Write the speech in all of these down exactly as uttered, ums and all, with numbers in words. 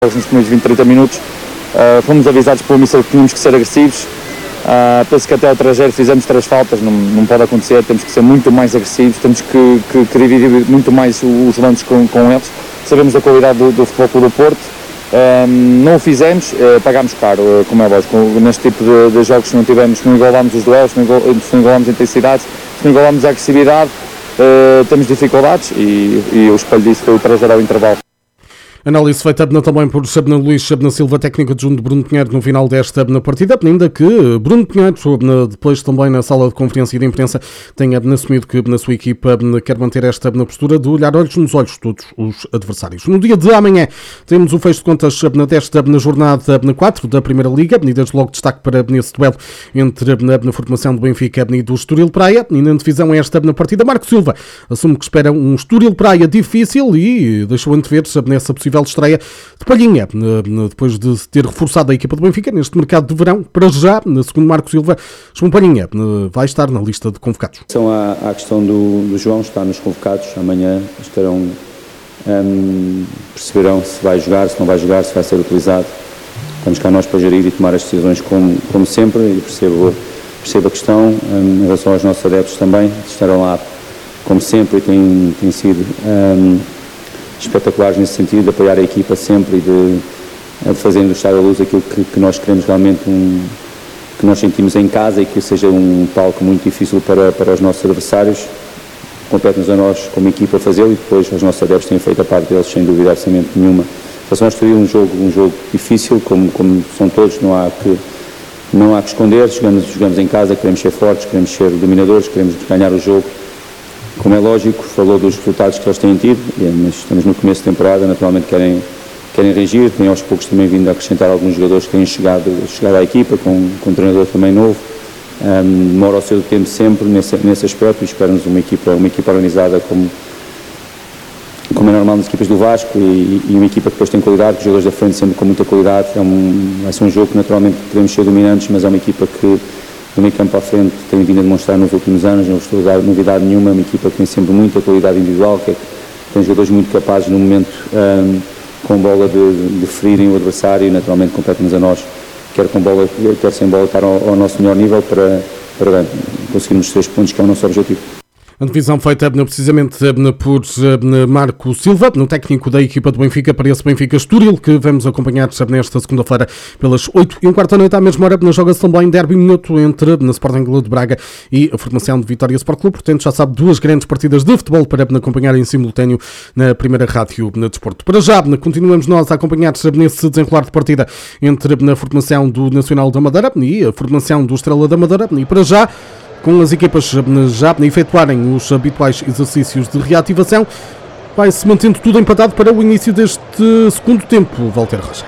nos primeiros vinte, trinta minutos. Uh, fomos avisados pelo Mister que tínhamos que ser agressivos. Uh, penso que até ao trajeto fizemos três faltas, não, não pode acontecer, temos que ser muito mais agressivos, temos que, que, que dividir muito mais os lances com, com eles. Sabemos da qualidade do, do Futebol Clube do Porto, uh, não o fizemos, uh, pagámos caro, uh, como é lógico, neste tipo de, de jogos. Se não tivemos, se não igualámos os duelos, se não, igual, se não igualámos a intensidade, se não igualámos a agressividade, uh, temos dificuldades e, e o espelho disso foi o três a zero ao intervalo. Análise feita também por Sabna Luís Sabna Silva, técnico adjunto de Bruno Pinheiro no final desta partida, ainda que Bruno Pinheiro, depois também na sala de conferência de imprensa, tenha assumido que na sua equipa quer manter esta postura de olhar olhos nos olhos todos os adversários. No dia de amanhã temos o fecho de contas desta jornada quatro da Primeira Liga, desde logo destaque para esse duelo entre a formação do Benfica e do Estoril Praia, e na divisão esta partida Marco Silva assume que espera um Estoril Praia difícil e deixou antever nessa possível de estreia de Palhinha, depois de ter reforçado a equipa do Benfica neste mercado de verão. Para já, segundo Marco Silva, João Palhinha vai estar na lista de convocados. São a, a questão do, do João estar nos convocados, amanhã estarão, um, perceberão se vai jogar, se não vai jogar, se vai ser utilizado. Estamos cá nós para gerir e tomar as decisões como, como sempre, e percebo, percebo a questão. Um, em relação aos nossos adeptos também, estarão lá como sempre e têm, têm sido um, espetaculares nesse sentido, de apoiar a equipa sempre e de, de fazer do Estádio da Luz aquilo que, que nós queremos realmente, um, que nós sentimos em casa, e que seja um palco muito difícil para, para os nossos adversários. Compete-nos a nós como equipa fazê-lo, e depois os nossos adeptos têm feito a parte deles sem dúvida absolutamente nenhuma. Então nós teríamos um jogo, um jogo difícil, como, como são todos, não há que, não há que esconder, jogamos, jogamos em casa, queremos ser fortes, queremos ser dominadores, queremos ganhar o jogo. Como é lógico, falou dos resultados que eles têm tido, mas estamos no começo de temporada, naturalmente querem, querem reagir, têm aos poucos também vindo a acrescentar alguns jogadores que têm chegado, chegado à equipa, com, com um treinador também novo. Um, demora o seu tempo sempre nesse, nesse aspecto, e esperamos uma equipa, uma equipa organizada como, como é normal nas equipas do Vasco, e, e uma equipa que depois tem qualidade, com jogadores da frente sempre com muita qualidade. É um, vai ser um jogo que naturalmente podemos ser dominantes, mas é uma equipa que do meio campo à frente tem vindo a demonstrar nos últimos anos, não estou a dar novidade nenhuma, é uma equipa que tem sempre muita qualidade individual, que é, tem jogadores muito capazes no momento um, com bola de, de ferirem o adversário, e naturalmente compete-nos a nós, quer com bola, quer sem bola, estar ao, ao nosso melhor nível para, para conseguirmos os três pontos, que é o nosso objetivo. A divisão feita precisamente por Marco Silva, no técnico da equipa do Benfica, para esse Benfica Estoril, que vamos acompanhar nesta segunda-feira pelas oito e um quarto da noite, à mesma hora, joga-se também derby minuto entre na Sporting Clube de Braga e a formação de Vitória Sport Clube. Portanto, já sabe, duas grandes partidas de futebol para acompanhar em simultâneo na primeira rádio na Desporto. Para já, continuamos nós a acompanhar nesse desenrolar de partida entre a formação do Nacional da Madeira e a formação do Estrela da Madeira, e para já, com as equipas já efetuarem os habituais exercícios de reativação, vai-se mantendo tudo empatado para o início deste segundo tempo, Walter Rocha.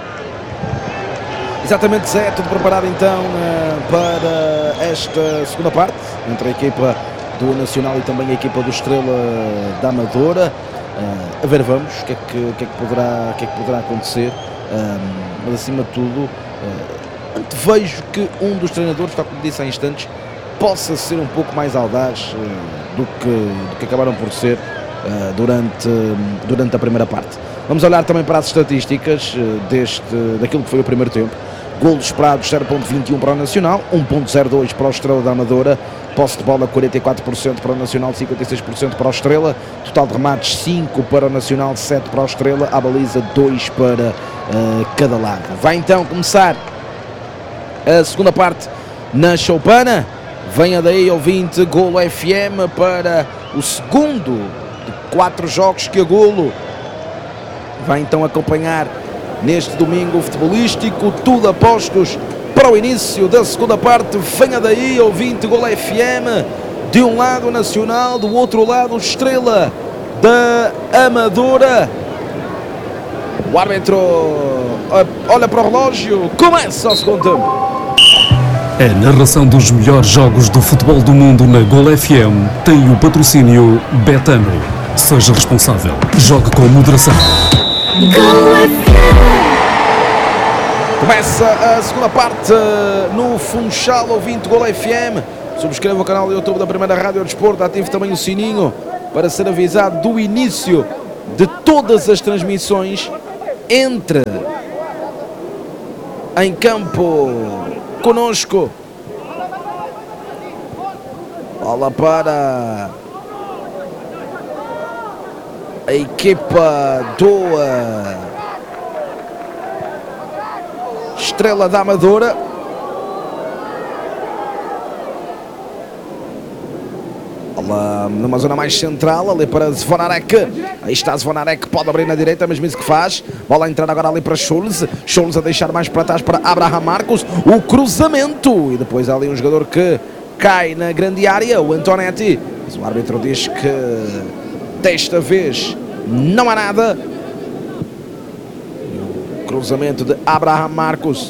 Exatamente, Zé, tudo preparado então para esta segunda parte, entre a equipa do Nacional e também a equipa do Estrela da Amadora. A ver, vamos, o que é que, que, é que, poderá, que é que poderá acontecer, mas acima de tudo, antevejo que um dos treinadores, tal como disse há instantes, possa ser um pouco mais audaz uh, do, que, do que acabaram por ser uh, durante, uh, durante a primeira parte. Vamos olhar também para as estatísticas uh, deste, daquilo que foi o primeiro tempo. Golos esperados zero vírgula vinte e um para o Nacional, um vírgula zero dois para o Estrela da Amadora, posse de bola quarenta e quatro por cento para o Nacional, cinquenta e seis por cento para o Estrela, total de remates cinco para o Nacional, sete para o Estrela, à baliza dois para uh, cada lado. Vai então começar a segunda parte na Choupana. Venha daí, ouvinte, Golo F M para o segundo de quatro jogos que a Golo vai então acompanhar neste domingo futebolístico. Tudo apostos para o início da segunda parte. Venha daí, ouvinte, Golo F M. De um lado Nacional, do outro lado Estrela da Amadora. O árbitro olha para o relógio. Começa o segundo tempo. A narração dos melhores jogos do futebol do mundo na Golo F M tem o patrocínio Betano. Seja responsável. Jogue com moderação. Começa a segunda parte no Funchal, ouvinte Golo F M. Subscreva o canal do YouTube da Primeira Rádio Desporto. Ative também o sininho para ser avisado do início de todas as transmissões entre em campo conosco. Bola para a equipa do uh, Estrela da Amadora. Bola numa zona mais central, ali para Zvonarek. Aí está Zvonarek, pode abrir na direita, mesmo isso que faz. Bola a entrar agora ali para Schulz. Schulz a deixar mais para trás para Abraham Marcos. O cruzamento. E depois há ali um jogador que cai na grande área, o Antonetti. Mas o árbitro diz que desta vez não há nada. O cruzamento de Abraham Marcos.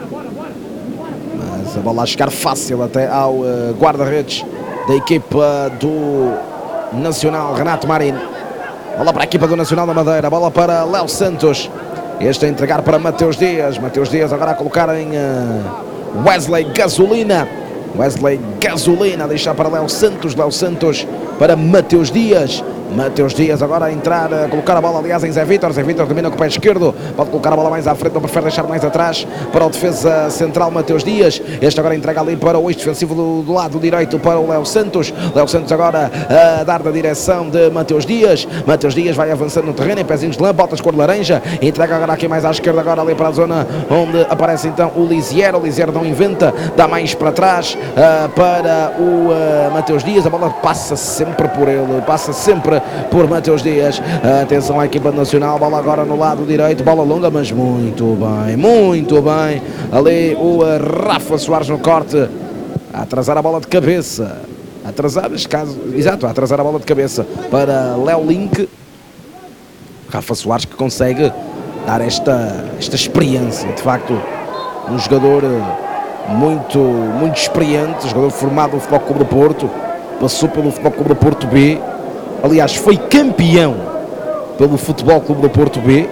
Mas a bola a chegar fácil até ao uh, guarda-redes da equipa do Nacional, Renato Marinho. Bola para a equipa do Nacional da Madeira. Bola para Léo Santos. Este a entregar para Mateus Dias. Mateus Dias agora a colocar em uh, Wesley Gasolina. Wesley Gasolina a deixar para Léo Santos. Léo Santos para Mateus Dias. Mateus Dias agora a entrar, a colocar a bola, aliás, em Zé Vítor. Zé Vítor domina com o pé esquerdo, pode colocar a bola mais à frente, não prefere deixar mais atrás para o defesa central Mateus Dias. Este agora entrega ali para o ex-defensivo do, do lado direito para o Léo Santos. Léo Santos agora a dar da direção de Mateus Dias. Mateus Dias vai avançando no terreno em pezinhos de lã, botas cor de laranja. Entrega agora aqui mais à esquerda, agora ali para a zona onde aparece então o Lisier. O Lisier não inventa, dá mais para trás uh, para o uh, Mateus Dias. A bola passa sempre por ele, passa sempre por Mateus Dias. Atenção à equipa nacional, bola agora no lado direito, bola longa, mas muito bem, muito bem. Ali o Rafa Soares no corte, a atrasar a bola de cabeça, a atrasar, neste caso, exato, a atrasar a bola de cabeça para Léo Link. Rafa Soares que consegue dar esta, esta experiência, de facto, um jogador muito, muito experiente, jogador formado no Futebol Clube do Porto, passou pelo Futebol Clube do Porto B. Aliás, foi campeão pelo Futebol Clube do Porto B.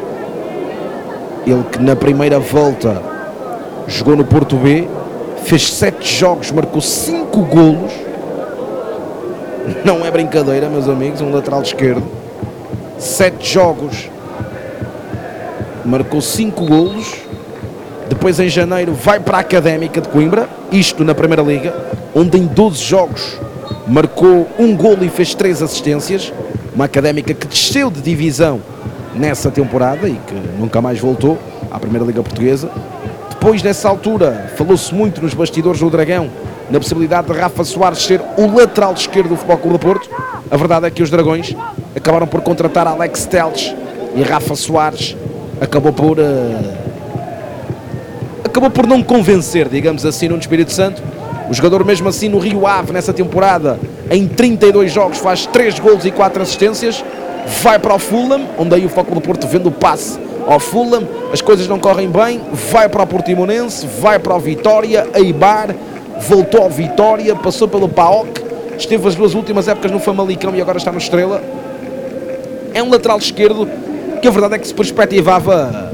Ele que na primeira volta jogou no Porto B, fez sete jogos, marcou cinco golos. Não é brincadeira, meus amigos, um lateral esquerdo. Sete jogos, marcou cinco golos. Depois em janeiro vai para a Académica de Coimbra, isto na Primeira Liga, onde em doze jogos marcou um golo e fez três assistências. Uma Académica que desceu de divisão nessa temporada e que nunca mais voltou à Primeira Liga Portuguesa. Depois, nessa altura, falou-se muito nos bastidores do Dragão na possibilidade de Rafa Soares ser o lateral esquerdo do Futebol Clube do Porto. A verdade é que os Dragões acabaram por contratar Alex Telles e Rafa Soares acabou por uh, acabou por não convencer, digamos assim, no Espírito Santo. O jogador, mesmo assim, no Rio Ave, nessa temporada, em trinta e dois jogos, faz três golos e quatro assistências. Vai para o Fulham, onde aí o Futebol Clube do Porto vende o passe ao Fulham. As coisas não correm bem. Vai para o Portimonense, vai para o Vitória, Eibar, voltou ao Vitória, passou pelo P A O C, esteve as duas últimas épocas no Famalicão e agora está no Estrela. É um lateral esquerdo que a verdade é que se perspectivava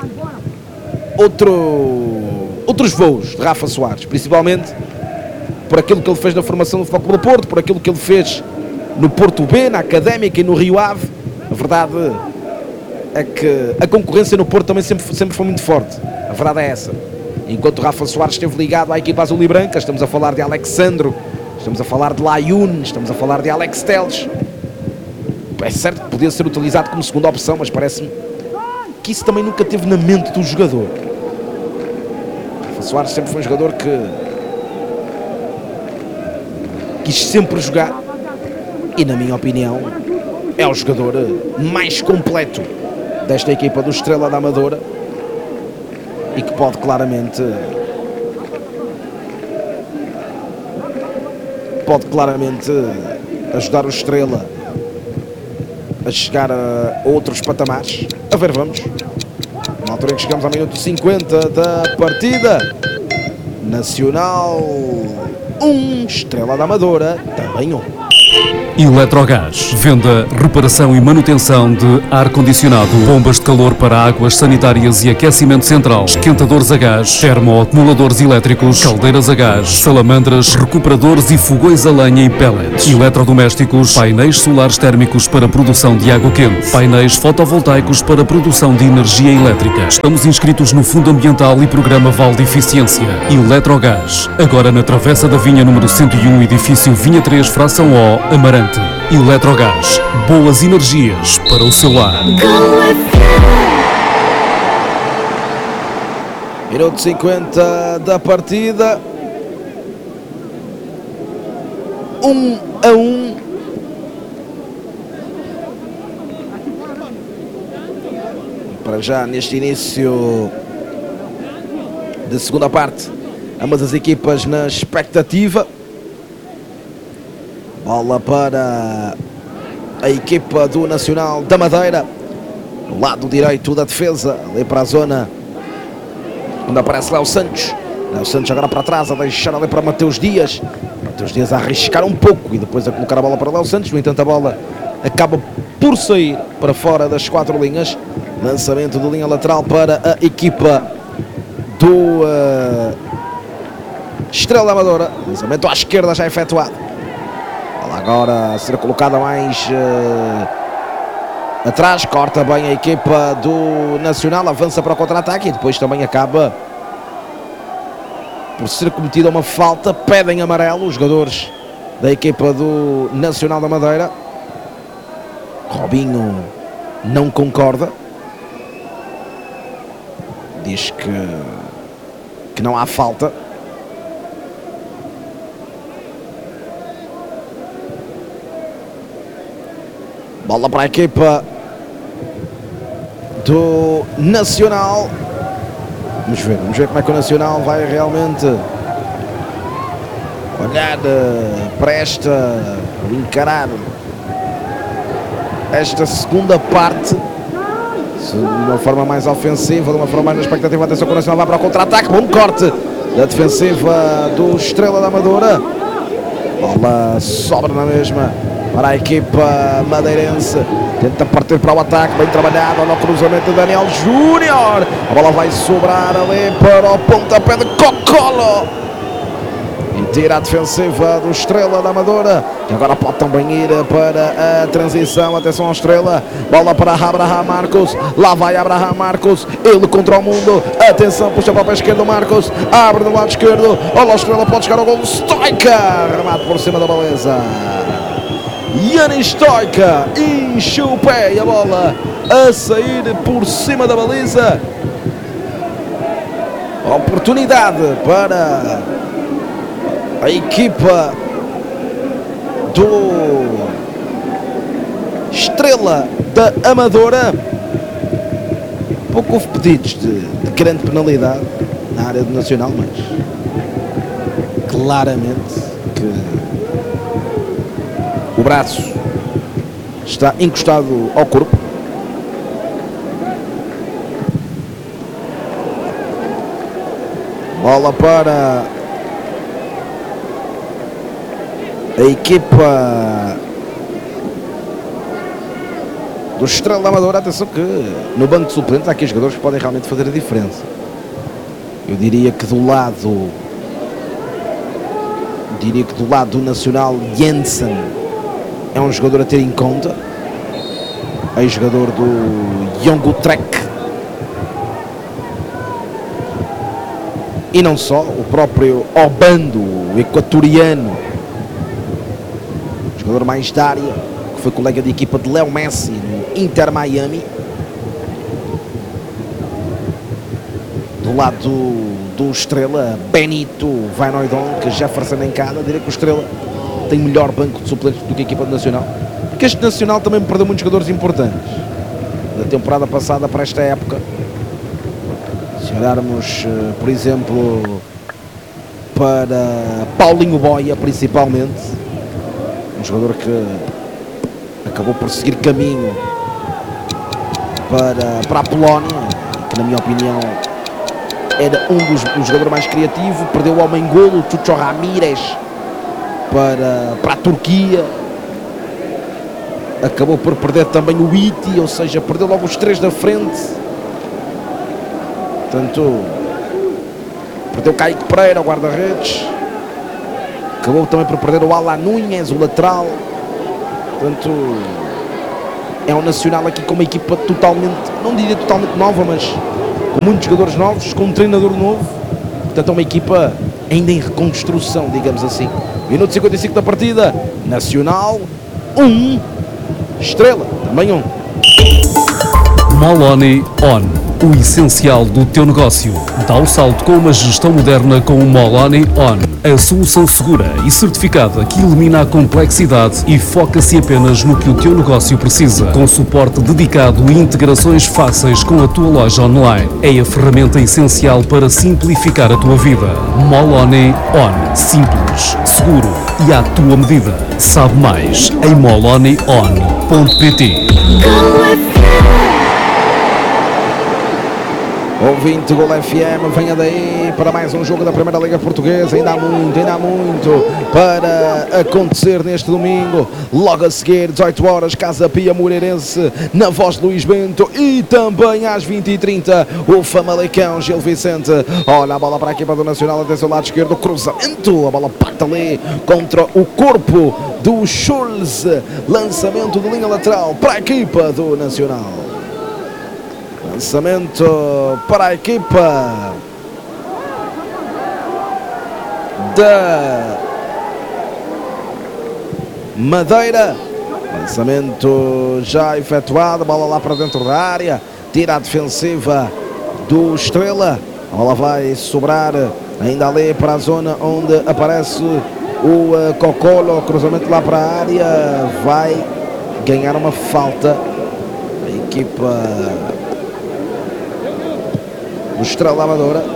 outro, outros voos de Rafa Soares, principalmente por aquilo que ele fez na formação do Futebol Clube do Porto, por aquilo que ele fez no Porto B, na Académica e no Rio Ave. A verdade é que a concorrência no Porto também sempre, sempre foi muito forte. A verdade é essa. Enquanto Rafa Soares esteve ligado à equipa azul e branca, estamos a falar de Alexandro, estamos a falar de Layun, estamos a falar de Alex Telles. É certo que podia ser utilizado como segunda opção, mas parece-me que isso também nunca teve na mente do jogador. Rafa Soares sempre foi um jogador que quis sempre jogar e, na minha opinião, é o jogador mais completo desta equipa do Estrela da Amadora e que pode claramente pode claramente ajudar o Estrela a chegar a outros patamares. A ver, vamos. Na altura em que chegamos ao minuto cinquenta da partida. Nacional um, Estrela da Amadora também um. Eletrogás. Venda, reparação e manutenção de ar-condicionado, bombas de calor para águas sanitárias e aquecimento central, esquentadores a gás, termoacumuladores elétricos, caldeiras a gás, salamandras, recuperadores e fogões a lenha e pellets. Eletrodomésticos, painéis solares térmicos para produção de água quente, painéis fotovoltaicos para produção de energia elétrica. Estamos inscritos no Fundo Ambiental e Programa Val de Eficiência. Eletrogás. Agora na Travessa da Vinha número cento e um, edifício Vinha três, fração O, Amarante. Eletrogás. Boas energias para o seu lar. Minuto cinquenta da partida. Um a um. Para já neste início da segunda parte, ambas as equipas na expectativa. Bola para a equipa do Nacional da Madeira, no lado direito da defesa, ali para a zona onde aparece Léo Santos. Léo Santos agora para trás, a deixar ali para Mateus Dias. Mateus Dias a arriscar um pouco e depois a colocar a bola para Léo Santos. No entanto, a bola acaba por sair para fora das quatro linhas. Lançamento de linha lateral para a equipa do uh, Estrela da Amadora. Lançamento à esquerda já efetuado. Agora a ser colocada mais uh, atrás, corta bem a equipa do Nacional, avança para o contra-ataque e depois também acaba por ser cometida uma falta. Pedem amarelo os jogadores da equipa do Nacional da Madeira. Robinho não concorda, diz que, que não há falta. Bola para a equipa do Nacional. Vamos ver, vamos ver como é que o Nacional vai realmente olhar para esta, encarar esta segunda parte de uma forma mais ofensiva, de uma forma mais na expectativa. Atenção que o Nacional vai para o contra-ataque. Bom corte da defensiva do Estrela da Amadora. Bola sobra na mesma para a equipa madeirense. Tenta partir para o ataque, bem trabalhado. Olha o cruzamento de Daniel Júnior. A bola vai sobrar ali para o pontapé de Cocolo. E tira a defensiva do Estrela da Amadora, que agora pode também ir para a transição. Atenção ao Estrela. Bola para Abraham Marcos. Lá vai Abraham Marcos. Ele contra o mundo. Atenção, puxa para o pé esquerdo Marcos. Abre do lado esquerdo. Olha o Estrela, pode chegar ao gol. Stoica. Remate por cima da baliza. Yanis Stoica encheu o pé e a bola a sair por cima da baliza. Oportunidade para a equipa do Estrela da Amadora. Pouco houve pedidos de, de grande penalidade na área do Nacional, mas claramente que o braço está encostado ao corpo. Bola para a equipa do Estrela da Amadora. Atenção que no banco de suplentes há aqui jogadores que podem realmente fazer a diferença. Eu diria que do lado diria que do lado do Nacional, Jensen é um jogador a ter em conta, ex-jogador do Young-Trek. E não só, o próprio Obando, o equatoriano, jogador mais da área, que foi colega de equipa de Léo Messi no Inter Miami. Do lado do, do Estrela, Benito, Vainoidon, Jefferson em cada. Diria que o Estrela tem melhor banco de suplentes do que a equipa do Nacional, porque este Nacional também perdeu muitos jogadores importantes da temporada passada para esta época. Se olharmos, por exemplo, para Paulinho Boia, principalmente, um jogador que acabou por seguir caminho para, para a Polónia, que na minha opinião era um dos um jogadores mais criativos. Perdeu o homem golo, Chucho Ramírez, para, para a Turquia. acabou por perder também o Iti, ou seja, perdeu logo os três da frente. Portanto, perdeu o Kaique Pereira, o guarda-redes. Acabou também por perder o Alan Núñez, o lateral. Portanto, é um Nacional aqui com uma equipa totalmente, não diria totalmente nova, mas com muitos jogadores novos, com um treinador novo. Portanto, é uma equipa ainda em reconstrução, digamos assim. Minuto cinquenta e cinco da partida. Nacional um, Estrela também um. Moloni On. O essencial do teu negócio. Dá o salto com uma gestão moderna com o Moloni On. A solução segura e certificada que elimina a complexidade e foca-se apenas no que o teu negócio precisa. Com suporte dedicado e integrações fáceis com a tua loja online. É a ferramenta essencial para simplificar a tua vida. Moloni On. Simples, seguro e à tua medida. Sabe mais em moloni on ponto pt. Ouvinte Gol F M, venha daí para mais um jogo da Primeira Liga Portuguesa. Ainda há muito, ainda há muito para acontecer neste domingo. Logo a seguir, dezoito horas, Casa Pia Moreirense, na voz de Luís Bento. E também às vinte e trinta, o Famalicão, Gil Vicente. Olha a bola para a equipa do Nacional, até seu lado esquerdo, cruzamento. A bola parte ali contra o corpo do Schulz. Lançamento de linha lateral para a equipa do Nacional. Lançamento para a equipa da Madeira. Lançamento já efetuado. Bola lá para dentro da área. Tira a defensiva do Estrela. A bola vai sobrar ainda ali para a zona onde aparece o Cocolo. Cruzamento lá para a área. Vai ganhar uma falta a equipa do Estrela da Amadora.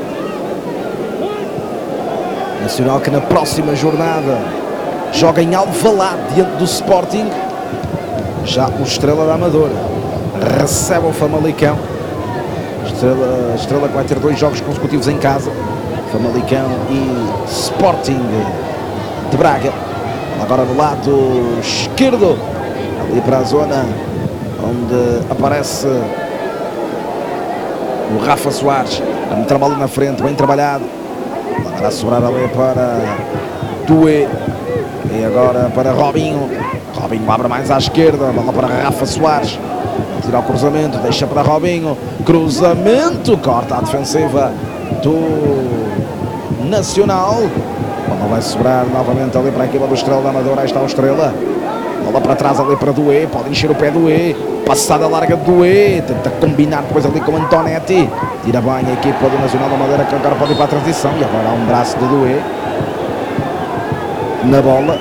Nacional que na próxima jornada joga em Alvalade diante do Sporting. Já o Estrela da Amadora recebe o Famalicão. Estrela, Estrela que vai ter dois jogos consecutivos em casa. Famalicão e Sporting de Braga. Agora do lado esquerdo, ali para a zona onde aparece o Rafa Soares. Um trabalho na frente, bem trabalhado. Agora a sobrar ali para Doué. E agora para Robinho. Robinho abre mais à esquerda. Bola para Rafa Soares. Tira o cruzamento, deixa para Robinho. Cruzamento, corta a defensiva do Nacional. Bola vai sobrar novamente ali para a equipa do Estrela da Amadora. Aí está o Estrela. Bola para trás ali para Doué. Pode encher o pé do Doué. Passada larga do Doué, tenta combinar depois ali com o Antonetti. Tira bem a equipa do Nacional da Madeira, que agora pode ir para a transição. E agora há um braço de Doué na bola.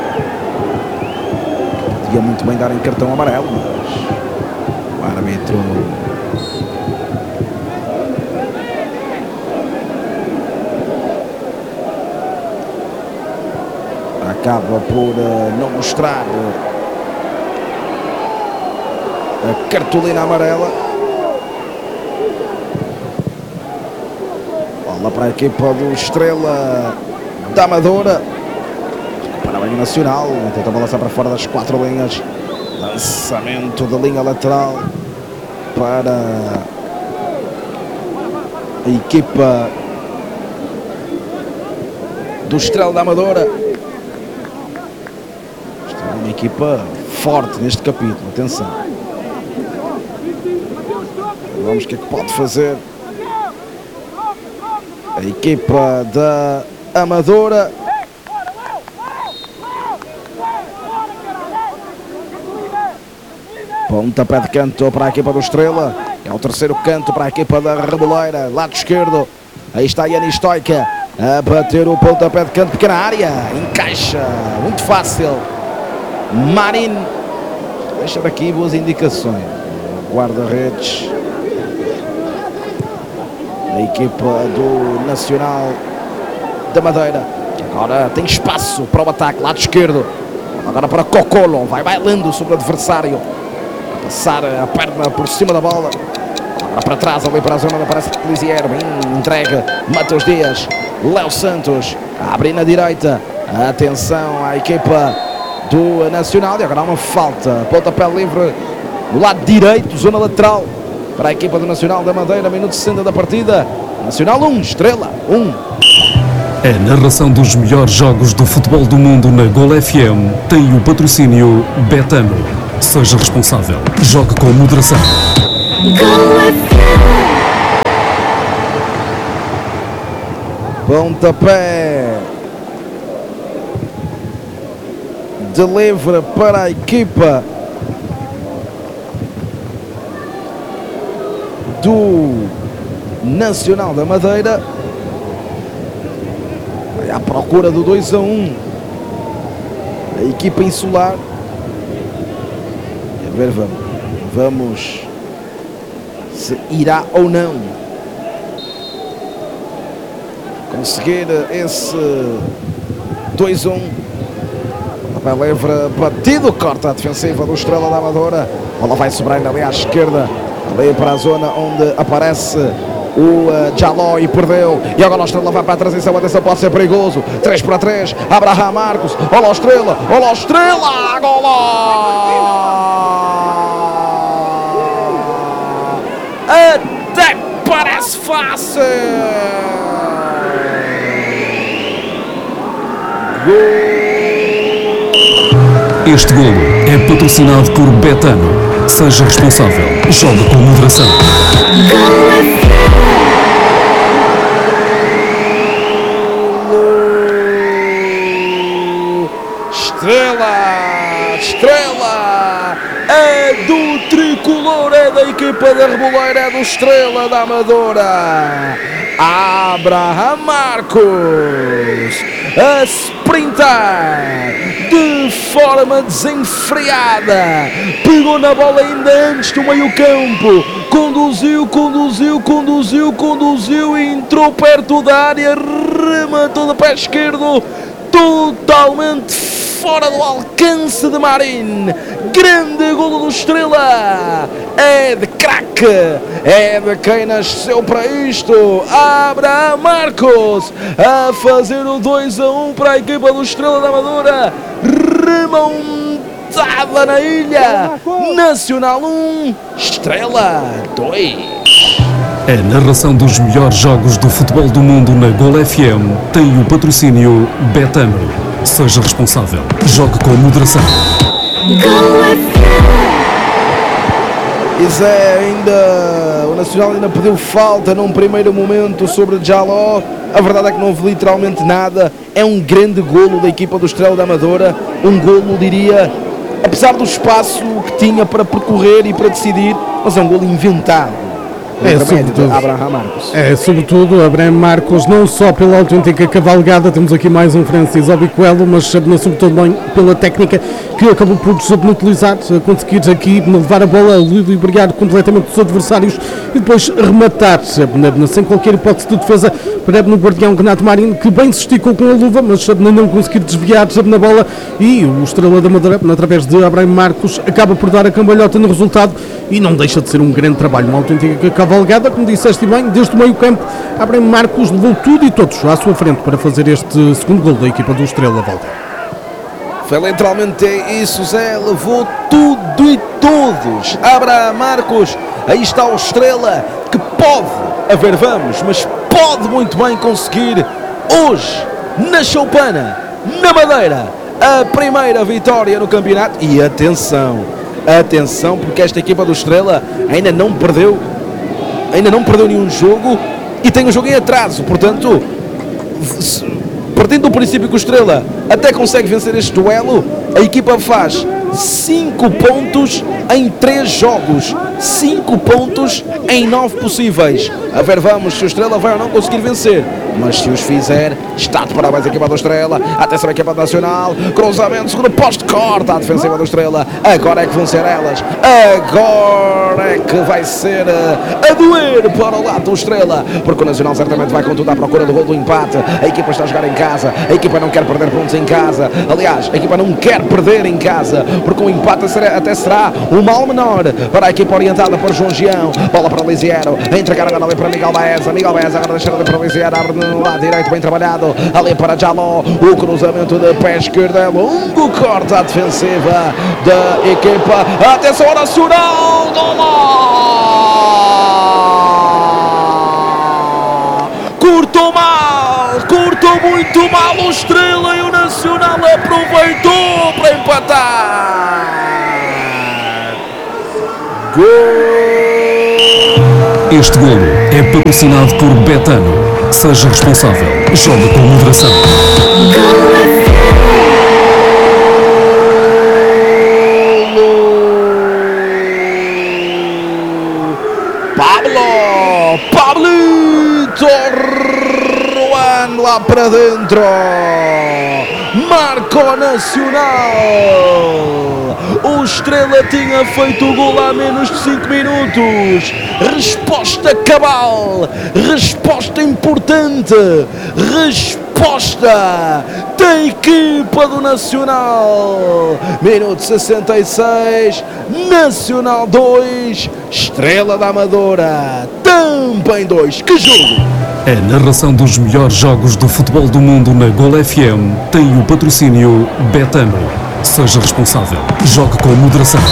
Podia muito bem dar em cartão amarelo, mas o árbitro acaba por uh, não mostrar a cartolina amarela. Bola para a equipa do Estrela da Amadora. Para o Nacional, tenta balançar para fora das quatro linhas. Lançamento da linha lateral para a equipa do Estrela da Amadora. Esta é uma equipa forte neste capítulo, atenção. Vamos ver o que é que pode fazer a equipa da Amadora. Pontapé de canto para a equipa do Estrela. É o terceiro canto para a equipa da Reboleira. Lado esquerdo. Aí está Yanis Stoica a bater o pontapé de canto. Pequena área. Encaixa. Muito fácil. Marin. Deixa daqui boas indicações. Guarda-redes. A equipa do Nacional da Madeira. Agora tem espaço para o ataque. Lado esquerdo. Agora para Cocolo. Vai bailando sobre o adversário. Passar a perna por cima da bola. Agora para trás, ali para a zona onde aparece Lisier. Bem entrega. Matheus Dias. Léo Santos. Abre na direita. Atenção à equipa do Nacional. E agora há uma falta, pontapé livre do lado direito, zona lateral, para a equipa do Nacional da Madeira, minuto sessenta da partida. Nacional um, Estrela um. A narração dos melhores jogos do futebol do mundo na Gol F M tem o patrocínio Betano. Seja responsável. Jogue com moderação. Pontapé de livre para a equipa do Nacional da Madeira. Vai à procura do dois a um. A equipa insular. E a ver, vamos. Vamos se irá ou não conseguir esse dois a um. Vai livre, batido, corta a defensiva do Estrela da Amadora. A bola vai sobrando ali à esquerda, ali para a zona onde aparece o uh, Jaló e perdeu. E agora o Estrela vai para a transição. Atenção, pode ser perigoso. três para três. Abraham Marcos. Olha o Estrela. Olha o Estrela. Golo! Até parece fácil. Gol! Este golo é patrocinado por Betano. Seja responsável. Jogue com moderação. Estrela! Estrela! É do tricolor, é da equipa da Reboleira, é do Estrela da Amadora. Abraham Marcos a sprintar de forma desenfreada, pegou na bola ainda antes do meio campo, conduziu, conduziu, conduziu, conduziu e entrou perto da área, rematou de pé esquerdo, totalmente fora do alcance de Marin. Grande golo do Estrela, é de craque, é de quem nasceu para isto. Abraham Marcos a fazer o dois a um para a equipa do Estrela da Amadora, remontada na ilha. Nacional um, Estrela dois. A narração dos melhores jogos do futebol do mundo na Gol F M tem o patrocínio Betano. Seja responsável. Jogue com moderação. E Zé, ainda o Nacional ainda pediu falta num primeiro momento sobre Jaló. A verdade é que não houve literalmente nada. É um grande golo da equipa do Estrela da Amadora. Um golo, diria, apesar do espaço que tinha para percorrer e para decidir, mas é um golo inventado. É, sobretudo, Abraham Marcos. É, sobretudo, Abraham Marcos, não só pela autêntica cavalgada, temos aqui mais um Francis Obicoelo, mas sobretudo também pela técnica que acabou por utilizar, conseguir aqui levar a bola, ludibriar completamente os adversários e depois rematar, sem qualquer hipótese de defesa, para no guardião Renato Marinho, que bem se esticou com a luva, mas não conseguir desviar na bola, e o Estrela da Madeira, através de Abraham Marcos, acaba por dar a cambalhota no resultado e não deixa de ser um grande trabalho, uma autêntica cavalgada, como disseste bem, desde o meio campo. Abraham Marcos levou tudo e todos à sua frente para fazer este segundo gol da equipa do Estrela, Walter. Foi literalmente isso, Zé, levou tudo e todos. Abraham Marcos, aí está o Estrela, que pode, a ver vamos, mas pode muito bem conseguir hoje, na Choupana, na Madeira, a primeira vitória no campeonato. E atenção, atenção, porque esta equipa do Estrela ainda não perdeu, ainda não perdeu nenhum jogo e tem um jogo em atraso, portanto, partindo do princípio que o Estrela até consegue vencer este duelo, a equipa faz cinco pontos em três jogos, cinco pontos em nove possíveis. A ver vamos se o Estrela vai ou não conseguir vencer, mas se os fizer, está de parabéns a equipa do Estrela. Atenção a equipa nacional, cruzamento, segundo posto, corta a defensiva do Estrela. Agora é que vão ser elas, agora é que vai ser a doer para o lado do Estrela, porque o Nacional certamente vai com tudo à procura do gol do empate. A equipa está a jogar em casa, a equipa não quer perder pontos em casa, aliás, a equipa não quer perder em casa, porque o empate até será um mal menor para a equipa oriental adiantada por João Gião, bola para Lisiero, a entregar agora ali para Miguel Baeza, Miguel Baeza agora deixar ali para Lisiero, abre no lado direito, bem trabalhado, ali para Jaló, o cruzamento de pé esquerdo é longo, corta a defensiva da equipa, atenção ao Nacional, curto mal, curto muito mal o Estrela e o Nacional aproveitou para empatar. Gol! Este golo é patrocinado por Betano. Seja responsável. Joga com moderação. Pablo! Pablito! Juan lá para dentro! Marco Nacional! O Estrela tinha feito o gol há menos de cinco minutos. Resposta cabal, resposta importante, resposta da equipa do Nacional. Minuto sessenta e seis, Nacional dois, Estrela da Amadora também dois. Que jogo! A narração dos melhores jogos do futebol do mundo na Gol F M tem o patrocínio Betano. Seja responsável. Jogue com moderação.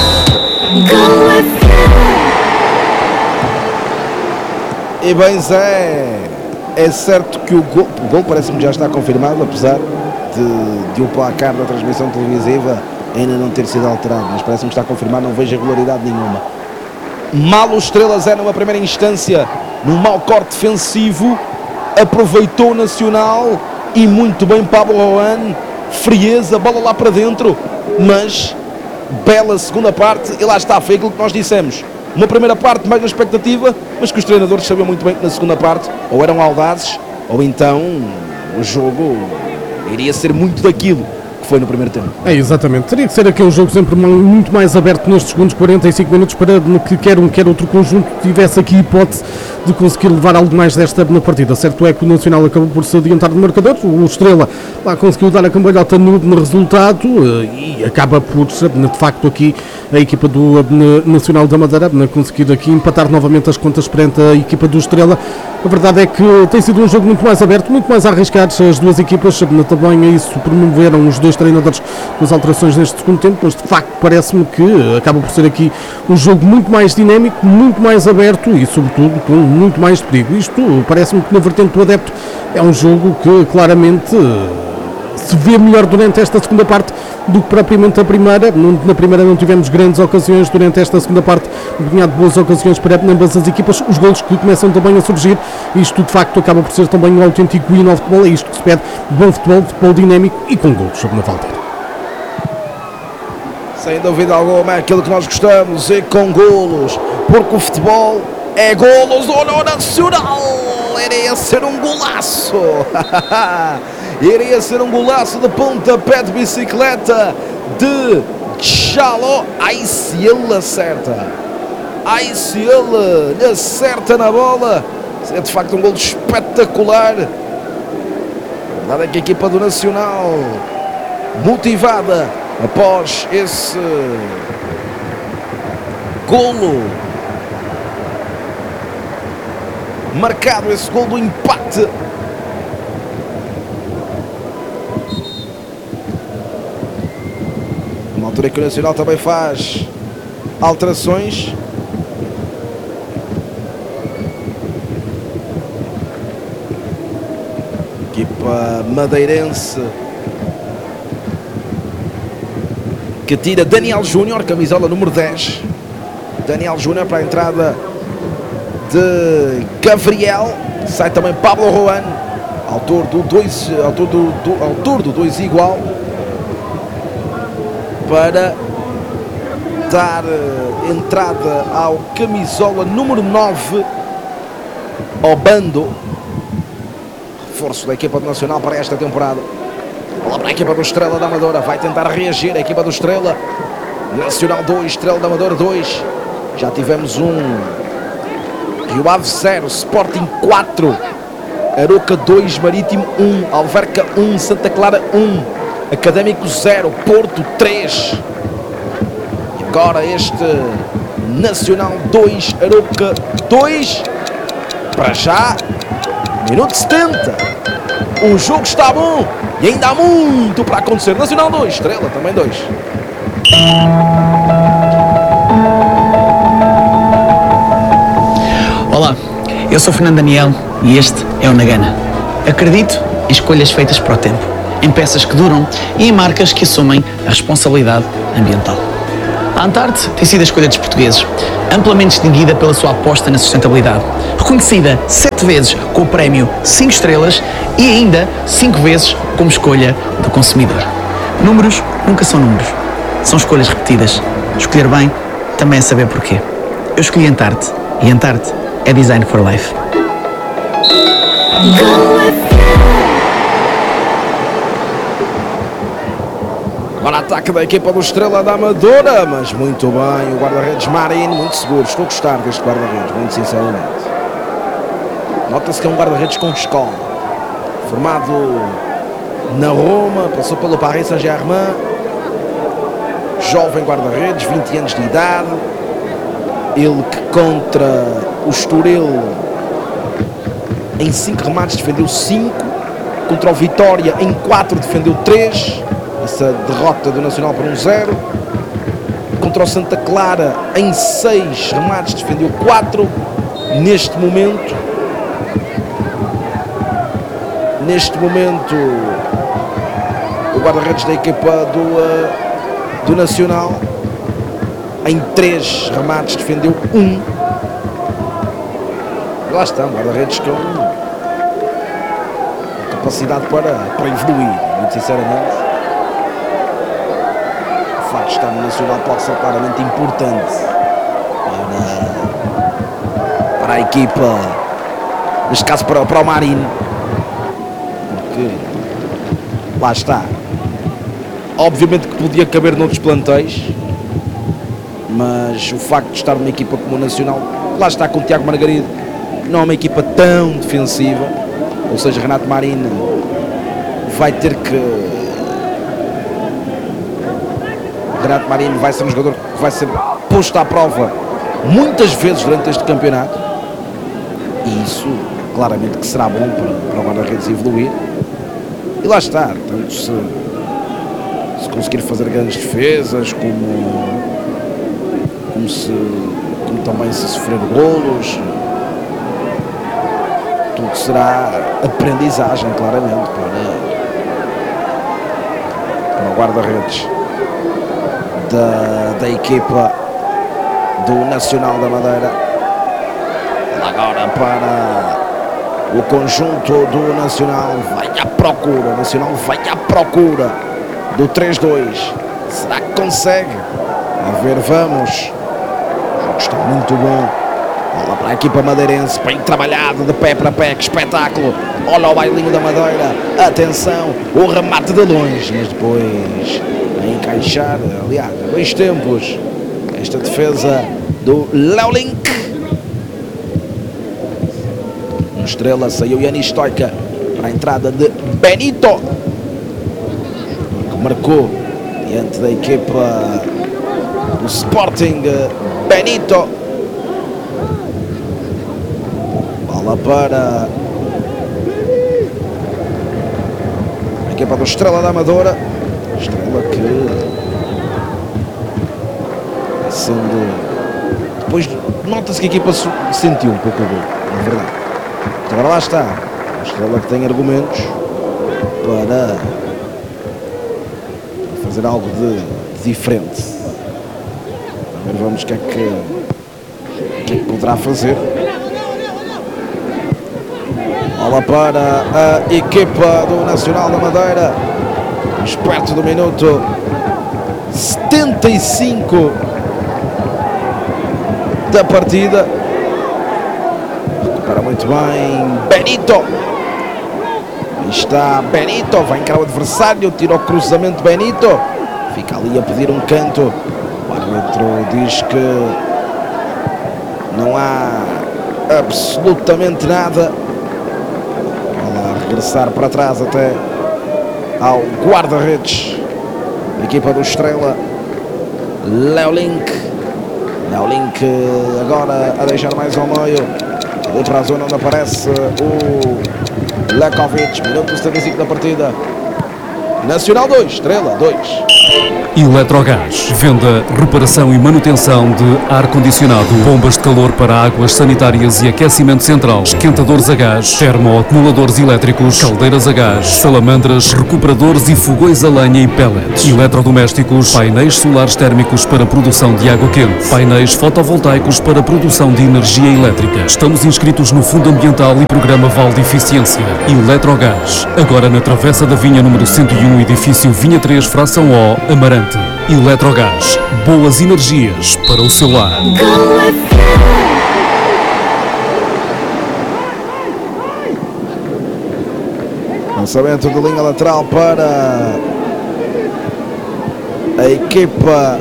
E bem, Zé, é certo que o gol, o gol parece-me que já está confirmado, apesar de, de o placar da transmissão televisiva ainda não ter sido alterado, mas parece-me que está confirmado, não vejo regularidade nenhuma. Mal o Estrela Zé numa primeira instância, num mau corte defensivo, aproveitou o Nacional e muito bem Pablo Juan, frieza, bola lá para dentro, mas bela segunda parte e lá está, foi aquilo que nós dissemos. Uma primeira parte mais na expectativa, mas que os treinadores sabiam muito bem que na segunda parte ou eram audazes ou então o jogo iria ser muito daquilo que foi no primeiro tempo. É, exatamente. Teria que ser aqui um jogo sempre muito mais aberto nestes segundos quarenta e cinco minutos para que quer um quer outro conjunto tivesse aqui hipótese de conseguir levar algo mais desta na partida. Certo é que o Nacional acabou por se adiantar no marcador, o Estrela lá conseguiu dar a cambalhota no, no resultado e acaba por, de facto, aqui a equipa do Nacional da Madeira conseguir aqui empatar novamente as contas perante a equipa do Estrela. A verdade é que tem sido um jogo muito mais aberto, muito mais arriscado. As duas equipas também a isso promoveram os dois treinadores com as alterações neste segundo tempo, mas de facto parece-me que acaba por ser aqui um jogo muito mais dinâmico, muito mais aberto e sobretudo com muito mais de perigo. Isto parece-me que na vertente do adepto é um jogo que claramente se vê melhor durante esta segunda parte do que propriamente a primeira. Na primeira não tivemos grandes ocasiões, durante esta segunda parte de boas ocasiões para ambas as equipas, os golos que começam também a surgir. Isto de facto acaba por ser também um autêntico hino ao futebol, é isto que se pede, bom futebol, futebol dinâmico e com golos sobre na Valdeira. Sem dúvida alguma é aquilo que nós gostamos, e com golos, porque o futebol é golos. Olha o Nacional, iria ser um golaço. Iria ser um golaço de pontapé de bicicleta de Jaló. Ai, se ele acerta. Ai, se ele acerta na bola. É de facto um golo espetacular. A verdade é que a equipa do Nacional, motivada após esse golo marcado, esse golo do empate, uma altura que o Nacional também faz alterações. Equipa madeirense que tira Daniel Júnior, camisola número dez. Daniel Júnior para a entrada de Gabriel. Sai também Pablo Juan, autor do dois, autor do, do, autor do dois igual, para dar uh, entrada ao camisola número nove, ao Bando, reforço da equipa do Nacional para esta temporada. Bola para a equipa do Estrela da Amadora, vai tentar reagir a equipa do Estrela. Nacional dois, Estrela da Amadora dois. Já tivemos um Rio Ave zero, Sporting quatro, Aroca dois, Marítimo um, Alverca um, Santa Clara um, Académico zero, Porto três. E agora este Nacional dois, Arouca dois. Para já, minuto setenta. O jogo está bom e ainda há muito para acontecer. Nacional dois, Estrela também dois. Olá, eu sou Fernando Daniel e este é o Nagana. Acredito em escolhas feitas para o tempo, em peças que duram e em marcas que assumem a responsabilidade ambiental. A Antarte tem sido a escolha dos portugueses, amplamente distinguida pela sua aposta na sustentabilidade, reconhecida sete vezes com o prémio cinco estrelas e ainda cinco vezes como escolha do consumidor. Números nunca são números, são escolhas repetidas. Escolher bem também é saber porquê. Eu escolhi Antarte e Antarte é Design for Life. Agora ataque da equipa do Estrela da Amadora, mas muito bem, o guarda-redes Marinho, muito seguro. Estou a gostar deste guarda-redes, muito sinceramente. Nota-se que é um guarda-redes com escola, formado na Roma, passou pelo Paris Saint-Germain, jovem guarda-redes, vinte anos de idade. Ele que contra o Estoril em cinco remates defendeu cinco, contra o Vitória em quatro defendeu três. Essa derrota do Nacional por um zero. Contra o Santa Clara em seis remates defendeu quatro. Neste momento Neste momento o guarda-redes da equipa do, uh, do Nacional em três remates defendeu um. E lá está, um guarda-redes com capacidade para, para evoluir, muito sinceramente. O facto de estar no Nacional pode ser claramente importante para, para a equipa, neste caso para, para o Marino, porque lá está, obviamente que podia caber noutros plantéis, mas o facto de estar numa equipa como o Nacional, lá está, com o Tiago Margarido, não é uma equipa tão defensiva, ou seja, Renato Marino vai ter que Renato Marino vai ser um jogador que vai ser posto à prova muitas vezes durante este campeonato, e isso claramente que será bom para, para o guarda-redes evoluir. E lá está, tanto se, se conseguir fazer grandes defesas, como, como, se, como também se sofrer golos, tudo será aprendizagem claramente para, para o guarda-redes Da, da equipa do Nacional da Madeira. Agora para o conjunto do Nacional, vai à procura, o Nacional vai à procura do três dois. Será que consegue? A ver, vamos. O jogo está muito bom. Olha para a equipa madeirense, bem trabalhado, de pé para pé, que espetáculo. Olha o bailinho da Madeira, atenção, o remate de longe, mas depois a encaixar, aliás, há dois tempos, esta defesa do Leolink. No Estrela saiu Yanis Stoica para a entrada de Benito, que marcou diante da equipa do Sporting. Benito, bola para a equipa do Estrela da Amadora. Estrela que sendo, depois nota-se que a equipa sentiu um pouco o gol, na verdade. Agora lá está, a Estrela que tem argumentos para fazer algo de, de diferente. Agora vamos o que é que, o que é que poderá fazer. Bola para a equipa do Nacional da Madeira, perto do minuto setenta e cinco da partida. Recupera muito bem Benito. Aí está Benito, vai encarar o adversário, tira o cruzamento Benito, fica ali a pedir um canto. O árbitro diz que não há absolutamente nada. Vai lá regressar para trás até ao guarda-redes da equipa do Estrela, Leolink. É o Link agora a deixar mais ao meio. Ali para a zona onde aparece o Lekovic. Minuto setenta e cinco da partida. Nacional dois, Estrela dois. Eletrogás. Venda, reparação e manutenção de ar-condicionado, bombas de calor para águas sanitárias e aquecimento central, esquentadores a gás, termoacumuladores elétricos, caldeiras a gás, salamandras, recuperadores e fogões a lenha e pellets, eletrodomésticos, painéis solares térmicos para produção de água quente, painéis fotovoltaicos para produção de energia elétrica. Estamos inscritos no Fundo Ambiental e Programa Val de Eficiência. Eletrogás. Agora na Travessa da Vinha número cento e um, edifício Vinha três, fração O, Amarante. Eletrogás, boas energias para o seu lar. Lançamento de linha lateral para a equipa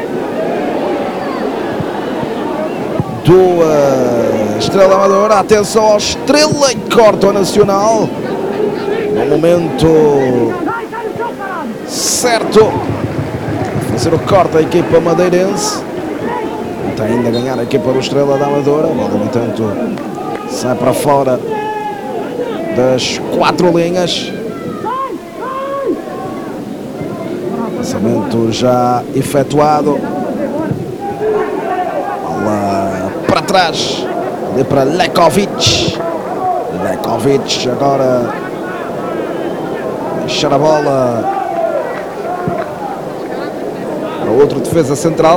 do uh, Estrela Amadora. Atenção ao Estrela e corta o Nacional. No momento certo. Fazer o corte a equipa madeirense. Está ainda a ganhar a equipa do Estrela da Amadora. A bola, no entanto, sai para fora das quatro linhas. Lançamento já efetuado. Bola para trás. Ali para Lekovic. Lekovic agora deixar a bola para outro defesa central.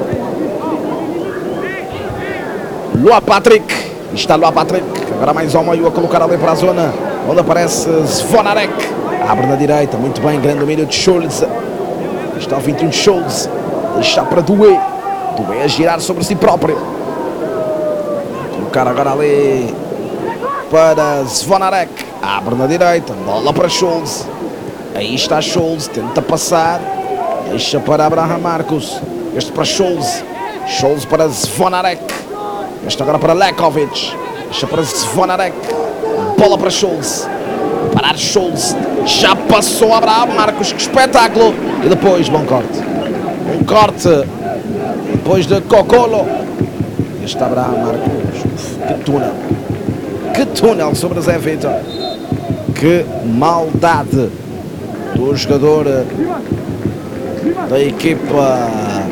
Lua Patrick. Está Lua Patrick. Agora mais ao meio a colocar ali para a zona onde aparece Zvonarek. Abre na direita. Muito bem. Grande domínio de Schulz. Está o vinte e um de Schulz. Deixa para Doué. Doué a girar sobre si próprio. Colocar agora ali para Zvonarek. Abre na direita. Bola para Schulz. Aí está Schulz. Tenta passar. Deixa para Abraham Marcos. Este para Schulz. Schulz para Zvonarek. Este agora para Lekovic. Deixa para Zvonarek. Bola para Schulz. Parar Schulz. Já passou Abraham Marcos. Que espetáculo. E depois, bom corte. Um corte. Depois de Cocolo. Este Abraham Marcos. Uf, que túnel. Que túnel sobre Zé Vitor. Que maldade do jogador da equipa